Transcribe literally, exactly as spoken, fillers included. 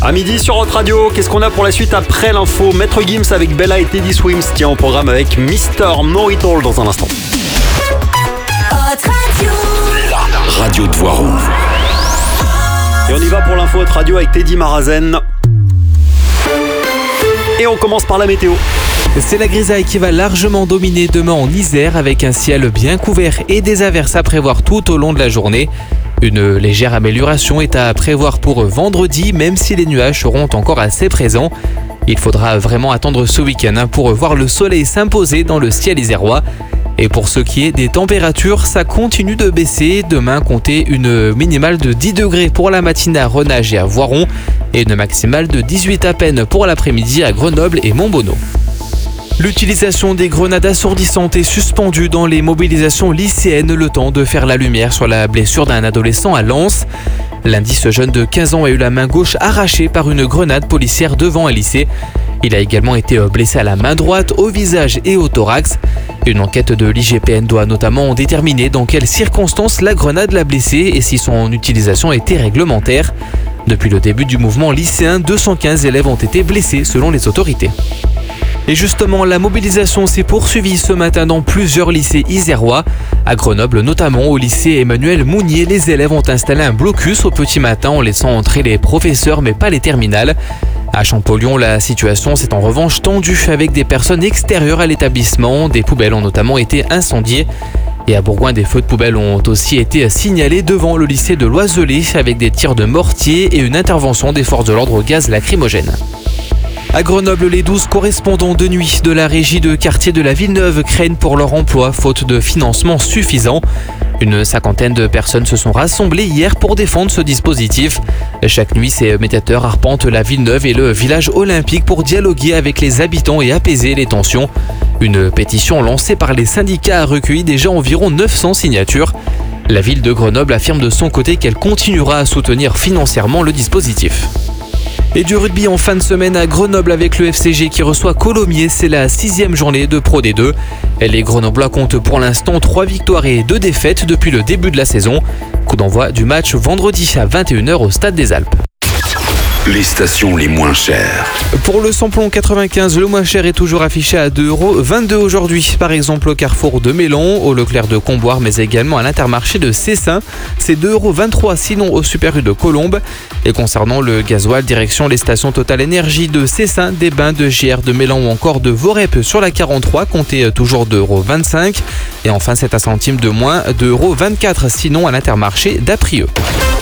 À midi sur Hot Radio, qu'est-ce qu'on a pour la suite après l'info? Maître Gims avec Bella et Teddy Swims. Tiens, au programme avec Mister Know It All dans un instant. Hot Radio. La radio de Voiron. Et on y va pour l'info Hot Radio avec Teddy Marazen. Et on commence par la météo. C'est la grisaille qui va largement dominer demain en Isère avec un ciel bien couvert et des averses à prévoir tout au long de la journée. Une légère amélioration est à prévoir pour vendredi, même si les nuages seront encore assez présents. Il faudra vraiment attendre ce week-end pour voir le soleil s'imposer dans le ciel isérois. Et pour ce qui est des températures, ça continue de baisser. Demain, comptez une minimale de dix degrés pour la matinée à Renage et à Voiron et une maximale de dix-huit à peine pour l'après-midi à Grenoble et Montbonneau. L'utilisation des grenades assourdissantes est suspendue dans les mobilisations lycéennes, le temps de faire la lumière sur la blessure d'un adolescent à Lens. Lundi, ce jeune de quinze ans a eu la main gauche arrachée par une grenade policière devant un lycée. Il a également été blessé à la main droite, au visage et au thorax. Une enquête de l'I G P N doit notamment déterminer dans quelles circonstances la grenade l'a blessé et si son utilisation était réglementaire. Depuis le début du mouvement lycéen, deux cent quinze élèves ont été blessés selon les autorités. Et justement, la mobilisation s'est poursuivie ce matin dans plusieurs lycées isérois. À Grenoble, notamment au lycée Emmanuel Mounier, les élèves ont installé un blocus au petit matin en laissant entrer les professeurs mais pas les terminales. À Champollion, la situation s'est en revanche tendue avec des personnes extérieures à l'établissement. Des poubelles ont notamment été incendiées. Et à Bourgoin, des feux de poubelle ont aussi été signalés devant le lycée de Loiselay avec des tirs de mortier et une intervention des forces de l'ordre au gaz lacrymogène. À Grenoble, les douze correspondants de nuit de la régie de quartier de la Villeneuve craignent pour leur emploi, faute de financement suffisant. Une cinquantaine de personnes se sont rassemblées hier pour défendre ce dispositif. Chaque nuit, ces médiateurs arpentent la Villeneuve et le village olympique pour dialoguer avec les habitants et apaiser les tensions. Une pétition lancée par les syndicats a recueilli déjà environ neuf cents signatures. La ville de Grenoble affirme de son côté qu'elle continuera à soutenir financièrement le dispositif. Et du rugby en fin de semaine à Grenoble avec le F C G qui reçoit Colomiers, c'est la sixième journée de Pro D deux. Les Grenoblois comptent pour l'instant trois victoires et deux défaites depuis le début de la saison. Coup d'envoi du match vendredi à vingt et une heures au Stade des Alpes. Les stations les moins chères. Pour le samplon quatre-vingt-quinze, le moins cher est toujours affiché à deux euros vingt-deux aujourd'hui. Par exemple au Carrefour de Mélan, au Leclerc de Comboire, mais également à l'Intermarché de Cessin. C'est deux euros vingt-trois sinon au Super U de Colombes. Et concernant le gasoil, direction les stations Total Énergie de Cessin, des Bains, de G R, de Mélan ou encore de Vorep sur la quarante-trois, comptez toujours deux euros vingt-cinq. Et enfin, c'est un centime de moins, deux euros vingt-quatre sinon à l'Intermarché d'Aprieux.